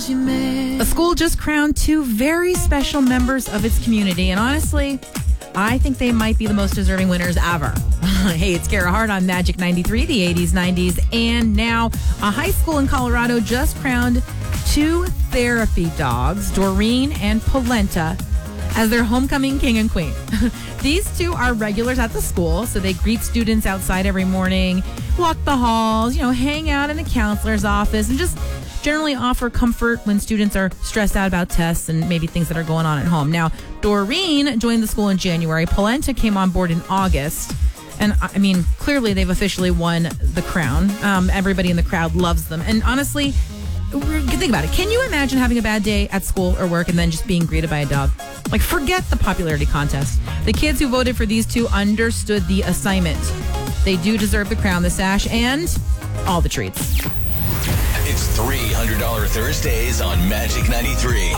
A school just crowned two very special members of its community, and honestly, I think they might be the most deserving winners ever. Hey, it's Kara Hart on Magic 93, the 80s, 90s, and now a high school in Colorado just crowned two therapy dogs, Doreen and Polenta, as their homecoming king and queen. These two are regulars at the school, so they greet students outside every morning, walk the halls, hang out in the counselor's office, and just generally offer comfort when students are stressed out about tests and maybe things that are going on at home. Now, Doreen joined the school in January. Polenta came on board in August. And I mean, clearly they've officially won the crown. Everybody in the crowd loves them. And honestly, think about it. Can you imagine having a bad day at school or work and then just being greeted by a dog? Like, forget the popularity contest. The kids who voted for these two understood the assignment. They do deserve the crown, the sash, and all the treats. It's $300 Thursdays on Magic 93.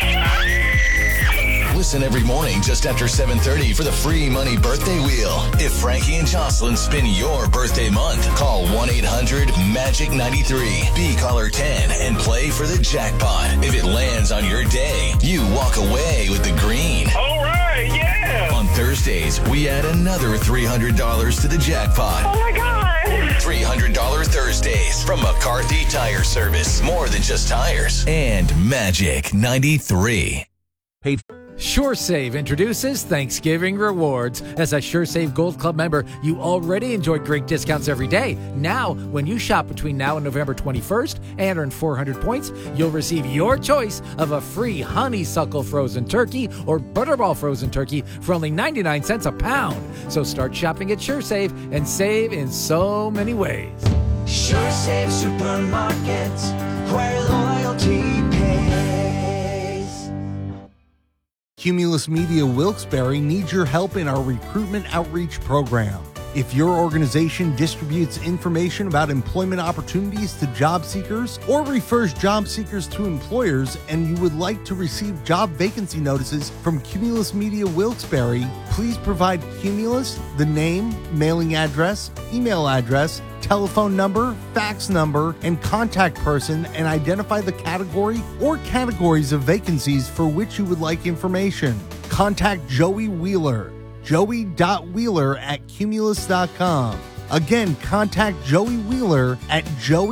Listen every morning just after 7:30 for the free money birthday wheel. If Frankie and Jocelyn spin your birthday month, call 1-800-MAGIC-93. Be caller 10 and play for the jackpot. If it lands on your day, you walk away with the green. All right, yeah. On Thursdays, we add another $300 to the jackpot. Oh my God. $300 Thursdays from McCarthy Tire Service. More than just tires. And Magic 93. SureSave introduces Thanksgiving Rewards. As a SureSave Gold Club member, you already enjoy great discounts every day. Now, when you shop between now and November 21st and earn 400 points, you'll receive your choice of a free honeysuckle frozen turkey or butterball frozen turkey for only 99 cents a pound. So start shopping at SureSave and save in so many ways. SureSave Supermarkets, where loyalty pays. Cumulus Media Wilkes-Barre needs your help in our recruitment outreach program. If your organization distributes information about employment opportunities to job seekers or refers job seekers to employers and you would like to receive job vacancy notices from Cumulus Media Wilkes-Barre, please provide Cumulus the name, mailing address, email address, telephone number, fax number, and contact person, and identify the category or categories of vacancies for which you would like information. Contact Joey Wheeler, joey.wheeler@cumulus.com. Again, contact Joey Wheeler at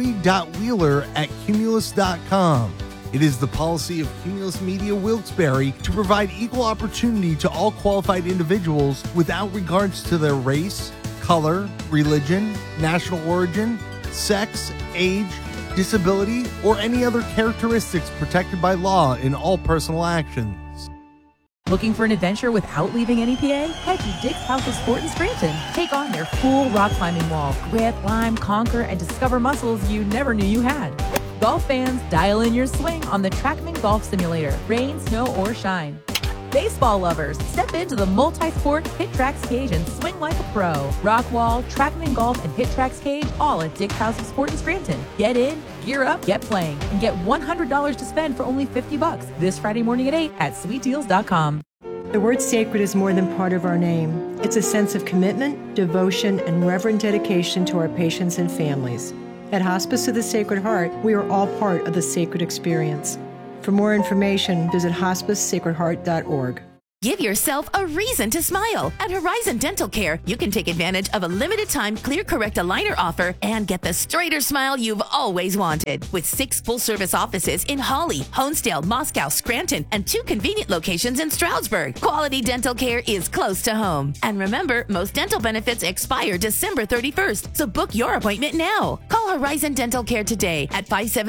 joey.wheeler@cumulus.com. It is the policy of Cumulus Media Wilkes-Barre to provide equal opportunity to all qualified individuals without regards to their race, color, religion, national origin, sex, age, disability, or any other characteristics protected by law in all personal actions. Looking for an adventure without leaving any PA? Head to Dick's House of Sport in Scranton. Take on their cool rock climbing wall, grip, climb, conquer, and discover muscles you never knew you had. Golf fans, dial in your swing on the Trackman Golf Simulator, rain, snow, or shine. Baseball lovers, step into the multi-sport HitTrax cage and swing like a pro. Rock wall, Trackman Golf, and HitTrax cage, all at Dick's House of Sport in Scranton. Get in, gear up, get playing, and get $100 to spend for only $50 this Friday morning at 8 at sweetdeals.com. The word sacred is more than part of our name. It's a sense of commitment, devotion, and reverent dedication to our patients and families. At Hospice of the Sacred Heart, we are all part of the sacred experience. For more information, visit hospicesacredheart.org. Give yourself a reason to smile. At Horizon Dental Care, you can take advantage of a limited-time Clear Correct aligner offer and get the straighter smile you've always wanted. With 6 full-service offices in Hawley, Honesdale, Moscow, Scranton, and 2 convenient locations in Stroudsburg, quality dental care is close to home. And remember, most dental benefits expire December 31st, so book your appointment now. Call Horizon Dental Care today at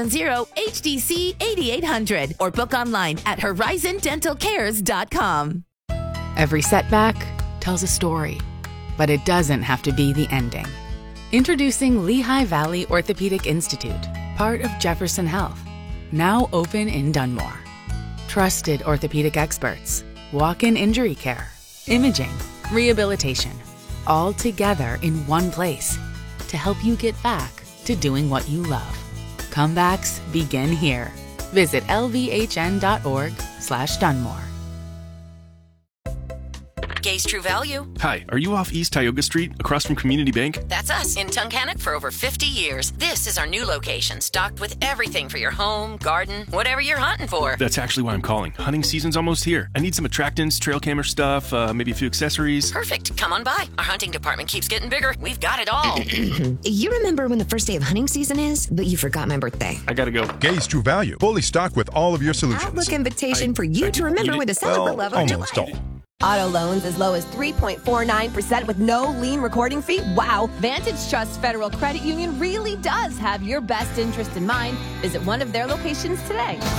570-HDC-8800 or book online at horizondentalcares.com. Every setback tells a story, but it doesn't have to be the ending. Introducing Lehigh Valley Orthopedic Institute, part of Jefferson Health, now open in Dunmore. Trusted orthopedic experts, walk-in injury care, imaging, rehabilitation, all together in one place to help you get back to doing what you love. Comebacks begin here. Visit lvhn.org/Dunmore. Gay's True Value. Hi, are you off East Tioga Street, across from Community Bank? That's us in Tunkhannock for over 50 years. This is our new location, stocked with everything for your home, garden, whatever you're hunting for. That's actually why I'm calling. Hunting season's almost here. I need some attractants, trail camera stuff, maybe a few accessories. Perfect. Come on by. Our hunting department keeps getting bigger. We've got it all. You remember when the first day of hunting season is, but you forgot my birthday. I gotta go. Gay's True Value, fully stocked with all of your solutions. Outlook invitation for you to remember with a celebrate level. Almost all. Auto loans as low as 3.49% with no lien recording fee. Wow. Vantage Trust Federal Credit Union really does have your best interest in mind. Visit one of their locations today.